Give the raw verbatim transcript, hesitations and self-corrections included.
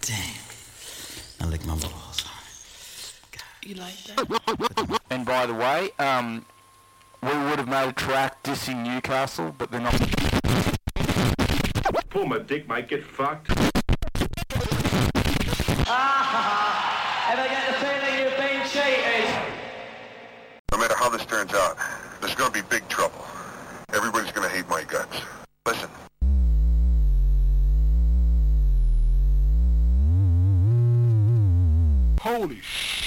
Damn. I lick my balls. You like that? And by the way, um, we would have made a track dissing Newcastle, but they're not. Pull my dick, might get fucked. Ah, ever get the feeling you've been cheated? No matter how this turns out, there's gonna be big trouble. Everybody's gonna hate my guts. Listen. Holy shit.